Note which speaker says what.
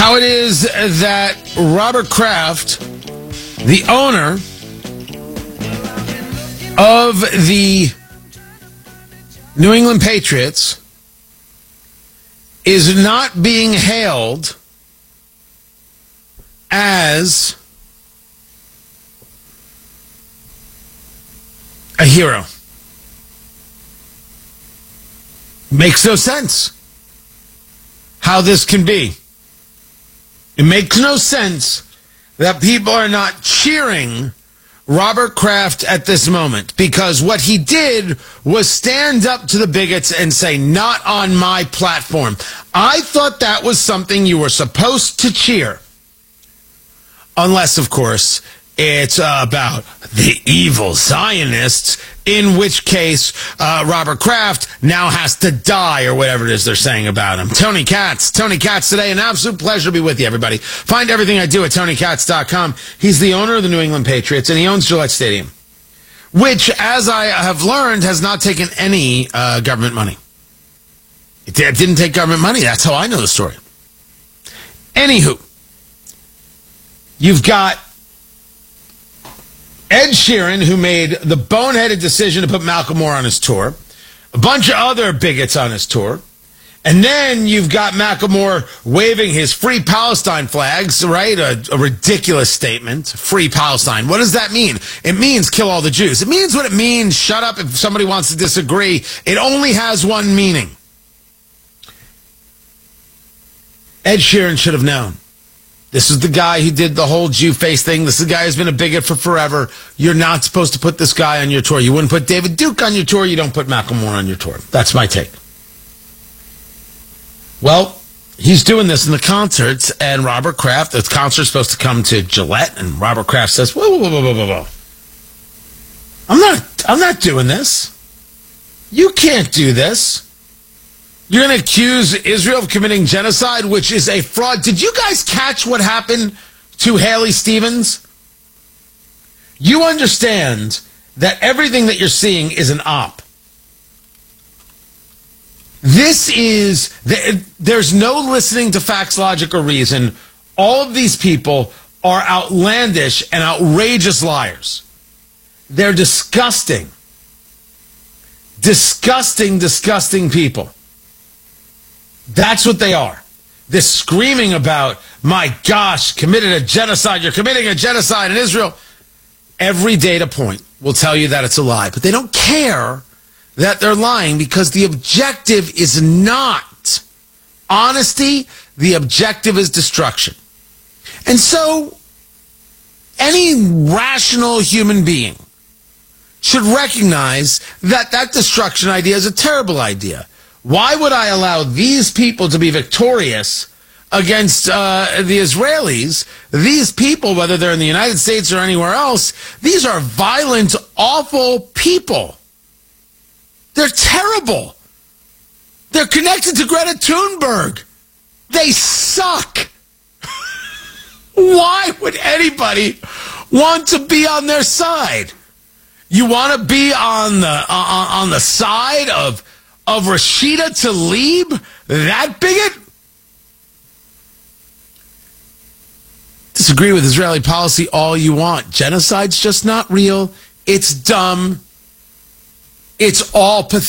Speaker 1: how it is that Robert Kraft, the owner of the New England Patriots, is not being hailed as a hero. Makes no sense how this can be. It makes no sense that people are not cheering Robert Kraft at this moment, because what he did was stand up to the bigots and say, not on my platform. I thought that was something you were supposed to cheer. Unless, of course, it's about the evil Zionists, in which case Robert Kraft now has to die, or whatever it is they're saying about him. Tony Katz today. An absolute pleasure to be with you, everybody. Find everything I do at TonyKatz.com. He's the owner of the New England Patriots, and he owns Gillette Stadium, which, as I have learned, has not taken any government money. It didn't take government money. That's how I know the story. Anywho, you've got Ed Sheeran, who made the boneheaded decision to put Malcolm Moore on his tour, a bunch of other bigots on his tour, and then you've got Malcolm Moore waving his Free Palestine flags, right? A ridiculous statement. Free Palestine. What does that mean? It means kill all the Jews. It means what it means. Shut up if somebody wants to disagree. It only has one meaning. Ed Sheeran should have known. This is the guy who did the whole Jew face thing. This is the guy who's been a bigot for forever. You're not supposed to put this guy on your tour. You wouldn't put David Duke on your tour. You don't put Malcolm Moore on your tour. That's my take. Well, he's doing this in the concerts, and Robert Kraft, the concert's supposed to come to Gillette, and Robert Kraft says, whoa. I'm not doing this. You can't do this. You're going to accuse Israel of committing genocide, which is a fraud. Did you guys catch what happened to Haley Stevens? You understand that everything that you're seeing is an op. There's no listening to facts, logic, or reason. All of these people are outlandish and outrageous liars. They're disgusting. Disgusting people. That's what they are. This screaming about, my gosh, committed a genocide. You're committing a genocide in Israel. Every data point will tell you that it's a lie. But they don't care that they're lying, because the objective is not honesty. The objective is destruction. And so any rational human being should recognize that that destruction idea is a terrible idea. Why would I allow these people to be victorious against the Israelis? These people, whether they're in the United States or anywhere else, these are violent, awful people. They're terrible. They're connected to Greta Thunberg. They suck. Why would anybody want to be on their side? You want to be on the side of Rashida Tlaib, that bigot? Disagree with Israeli policy all you want. Genocide's just not real. It's dumb. It's all pathetic.